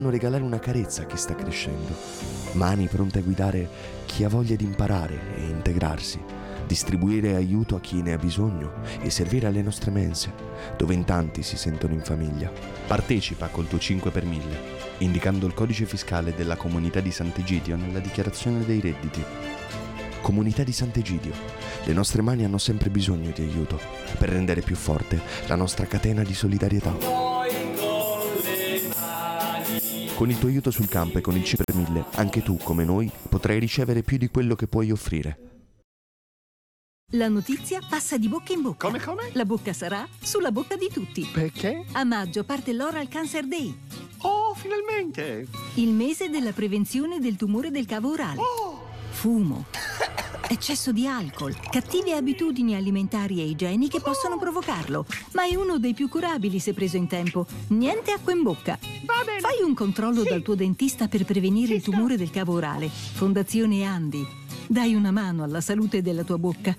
regalare una carezza a chi sta crescendo, mani pronte a guidare chi ha voglia di imparare e integrarsi, distribuire aiuto a chi ne ha bisogno e servire alle nostre mense, dove in tanti si sentono in famiglia. Partecipa col tuo 5 per 1000, indicando il codice fiscale della Comunità di Sant'Egidio nella dichiarazione dei redditi. Comunità di Sant'Egidio, le nostre mani hanno sempre bisogno di aiuto per rendere più forte la nostra catena di solidarietà. Con il tuo aiuto sul campo e con il 5 per 1000, anche tu, come noi, potrai ricevere più di quello che puoi offrire. La notizia passa di bocca in bocca. Come? La bocca sarà sulla bocca di tutti. Perché? A maggio parte l'Oral Cancer Day, Oh, finalmente! il mese della prevenzione del tumore del cavo orale. Fumo, eccesso di alcol, cattive abitudini alimentari e igieniche possono provocarlo, ma è uno dei più curabili se preso in tempo. Niente acqua in bocca. Va bene! Fai un controllo dal tuo dentista per prevenire il tumore del cavo orale. Fondazione Andi. Dai una mano alla salute della tua bocca.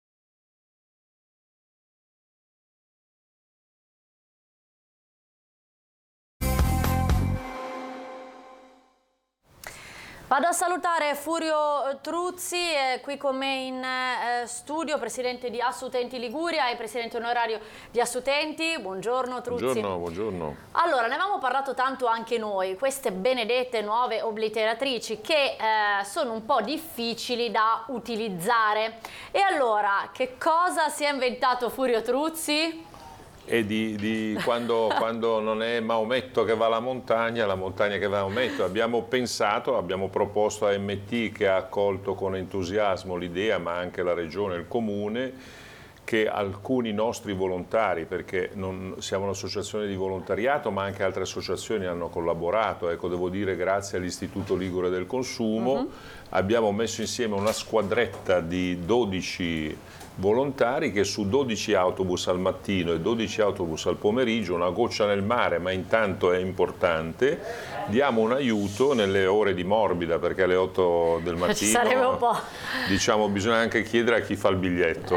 Vado a salutare Furio Truzzi, qui con me in studio, presidente di Assutenti Liguria e presidente onorario di Assutenti. Buongiorno Truzzi. Buongiorno. Allora, ne avevamo parlato tanto anche noi, queste benedette nuove obliteratrici che sono un po' difficili da utilizzare. E allora, che cosa si è inventato Furio Truzzi? E di quando non è Maometto che va alla montagna, la montagna che va a Maometto. Abbiamo proposto a MT, che ha accolto con entusiasmo l'idea, ma anche la Regione e il Comune, che alcuni nostri volontari, perché siamo un'associazione di volontariato, ma anche altre associazioni hanno collaborato, ecco, devo dire grazie all'Istituto Ligure del Consumo, abbiamo messo insieme una squadretta di 12 volontari che su 12 autobus al mattino e 12 autobus al pomeriggio, una goccia nel mare, ma intanto è importante, diamo un aiuto nelle ore di morbida, perché alle 8 del mattino ci sarebbe un po'. Diciamo, bisogna anche chiedere a chi fa il biglietto,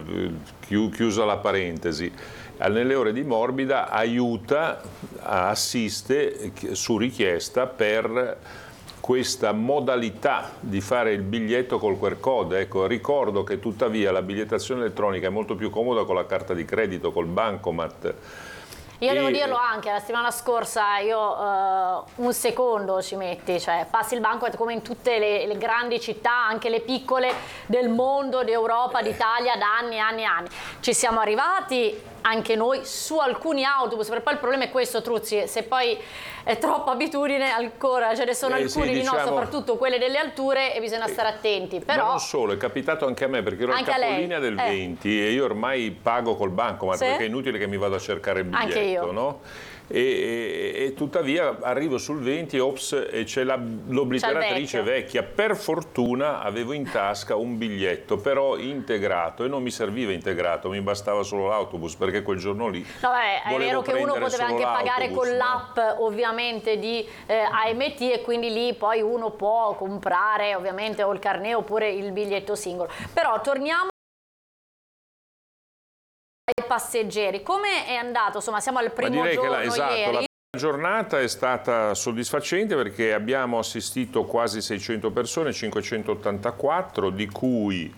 chiusa la parentesi. Nelle ore di morbida aiuta, assiste su richiesta per questa modalità di fare il biglietto col QR code. Ecco, ricordo che tuttavia la bigliettazione elettronica è molto più comoda con la carta di credito, col bancomat. Io devo dirlo anche, la settimana scorsa un secondo ci metti, cioè passi il bancomat come in tutte le grandi città, anche le piccole del mondo, d'Europa, d'Italia, da anni e anni e anni. Ci siamo arrivati anche noi su alcuni autobus, perché poi il problema è questo, Truzzi, se poi è troppa abitudine ancora, ce ne sono alcuni di no, soprattutto quelle delle alture, e bisogna stare attenti. Però ma non solo, è capitato anche a me, perché ero al capolinea del 20 e io ormai pago col bancomat, perché è inutile che mi vado a cercare il biglietto, anche io. No? E tuttavia arrivo sul 20 e c'è l'obliteratrice vecchia. Per fortuna avevo in tasca un biglietto, però integrato, e non mi serviva integrato, mi bastava solo l'autobus, perché quel giorno lì è vero che uno poteva anche pagare con l'app ovviamente di AMT, e quindi lì poi uno può comprare ovviamente o il carnet oppure il biglietto singolo. Però torniamo ai passeggeri. Come è andato? Insomma, siamo al primo giorno ieri. La giornata è stata soddisfacente, perché abbiamo assistito quasi 600 persone, 584, di cui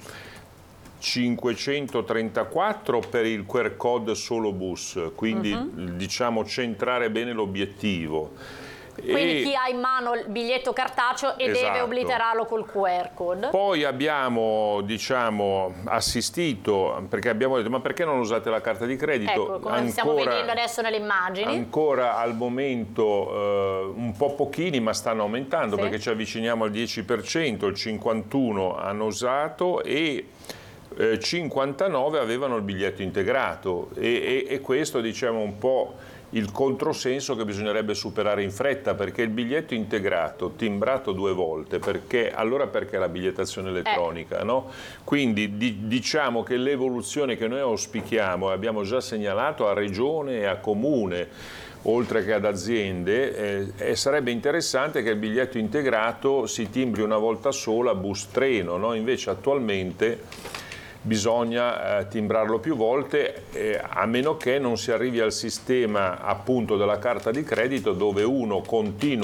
534 per il QR code solo bus, quindi diciamo centrare bene l'obiettivo. Quindi chi ha in mano il biglietto cartaceo e deve obliterarlo col QR code. Poi abbiamo, diciamo, assistito, perché abbiamo detto: ma perché non usate la carta di credito? Ecco, come stiamo vedendo adesso nelle immagini. Ancora al momento un po' pochini, ma stanno aumentando, perché ci avviciniamo al 10%, il 51 hanno usato e 59 avevano il biglietto integrato, e questo, diciamo, un po' il controsenso che bisognerebbe superare in fretta, perché il biglietto integrato timbrato 2 volte, perché la bigliettazione elettronica, no? Quindi diciamo che l'evoluzione che noi auspichiamo e abbiamo già segnalato a Regione e a Comune, oltre che ad aziende, sarebbe interessante che il biglietto integrato si timbri una volta sola bus treno, no? Invece attualmente bisogna timbrarlo più volte, a meno che non si arrivi al sistema appunto della carta di credito, dove uno continua